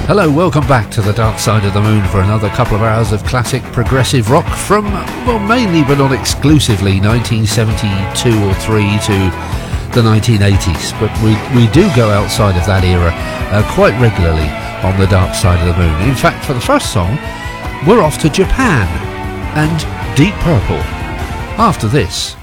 Hello, welcome back to the Dark Side of the Moon for another couple of hours of classic progressive rock from, well, mainly but not exclusively 1972 or 3 to the 1980s. But we do go outside of that era quite regularly on the Dark Side of the Moon. In fact, for the first song, we're off to Japan and Deep Purple after this.